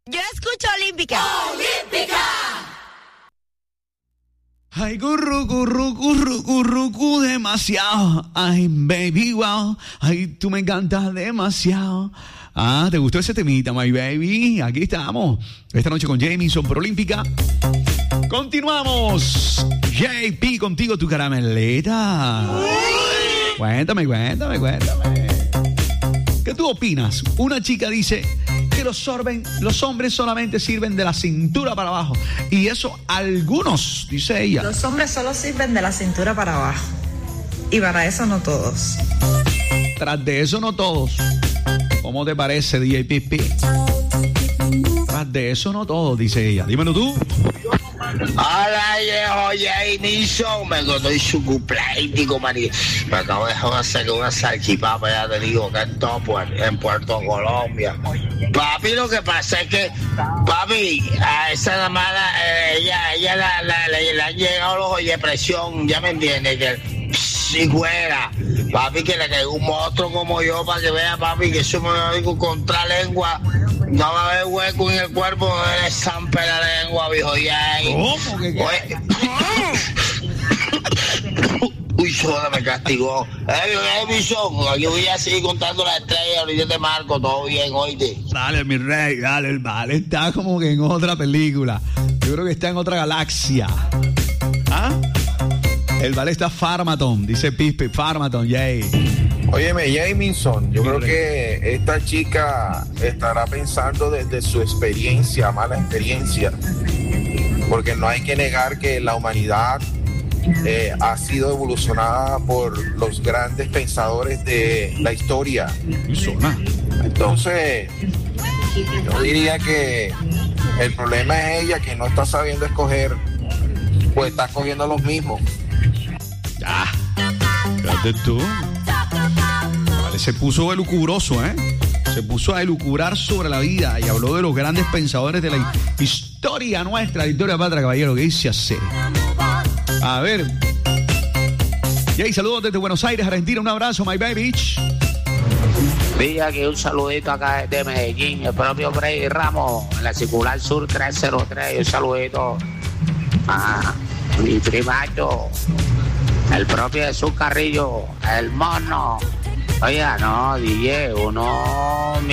Yo escucho Olímpica. ¡Olímpica! Ay, curru, demasiado. Ay, baby, wow. Ay, tú me encantas demasiado. Ah, ¿te gustó ese temita, my baby? Aquí estamos. Esta noche con Jamison por Olímpica. Continuamos. JP, contigo tu carameleta. Cuéntame. ¿Qué tú opinas? Una chica dice que los hombres solamente sirven de la cintura para abajo. Y eso algunos, dice ella. Los hombres solo sirven de la cintura para abajo. Y para eso no todos. Tras de eso no todos. ¿Cómo te parece, DJ Pipi? Tras de eso no todos, dice ella. Dímelo tú. Hola, Jamison, me estoy su cumpleaños, María. Me acabo de hacer una salchipapa, ya te digo, que en Puerto Colombia. Papi, lo que pasa es que, papi, a esa damada, ella le han llegado los oye presión, ya me entiendes, que si fuera, papi, que le caiga un monstruo como yo, para que vea, papi, que eso me lo digo contra lengua. No va a haber hueco en el cuerpo, no le zampe la lengua, viejo ya. ¿Cómo? Uy, soda me castigó. Yo voy a seguir contando las estrellas, ahorita te marco, todo bien, oíste. Dale, mi rey, dale, el vale está como que en otra película. Yo creo que está en otra galaxia. ¿Ah? El vale está Farmaton, dice Pispe, Farmaton, yay. Óyeme, Jamison, yo creo que esta chica estará pensando desde su experiencia, mala experiencia, porque no hay que negar que la humanidad ha sido evolucionada por los grandes pensadores de la historia. Entonces, yo diría que el problema es ella, que no está sabiendo escoger, pues está escogiendo los mismos. Ya, fíjate tú. Se puso elucuroso, Se puso a elucubrar sobre la vida y habló de los grandes pensadores de la historia nuestra, la historia patria, caballero, que dice así. A ver. Y ahí, saludos desde Buenos Aires, Argentina. Un abrazo, my baby. Villa, aquí un saludito acá desde Medellín, el propio Freddy Ramos, en la circular sur 303. Un saludito a mi primacho, el propio Jesús Carrillo, el mono. Oiga, no, DJ, uno